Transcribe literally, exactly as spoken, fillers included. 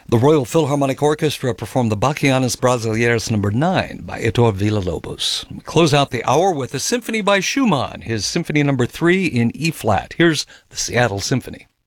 The Royal Philharmonic Orchestra performed the Bachianas Brasileiras number nine by Heitor Villa-Lobos. We close out the hour with a symphony by Schumann, his Symphony number three in E-flat. Here's the Seattle Symphony.